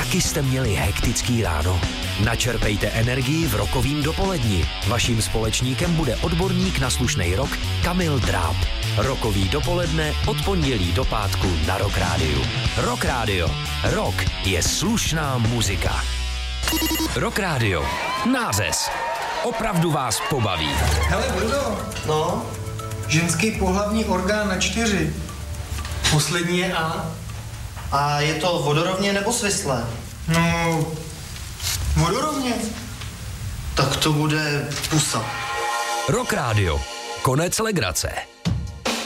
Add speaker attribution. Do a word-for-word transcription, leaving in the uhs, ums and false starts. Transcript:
Speaker 1: Taky jste měli hektický ráno? Načerpejte energii v rokovým dopoledni. Vaším společníkem bude odborník na slušnej rock Kamil Dráb. Rokový dopoledne od pondělí do pátku na Rock Rádiu. Rock Rádio. Rock je slušná muzika. Rock Rádio. Nářez. Opravdu vás pobaví.
Speaker 2: Hele, Bruno.
Speaker 3: No?
Speaker 2: Ženský pohlavní orgán na čtyři. Poslední je A.
Speaker 3: A je to vodorovně nebo svislé?
Speaker 2: No, vodorovně.
Speaker 3: Tak to bude pusa.
Speaker 1: Rock Rádio. Konec legrace.